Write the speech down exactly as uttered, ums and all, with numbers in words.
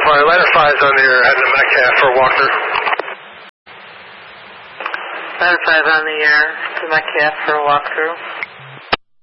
five, ladder five's on the air, heading to Metcalf for a walkthrough. Ladder five on the air to Metcalf for a walkthrough.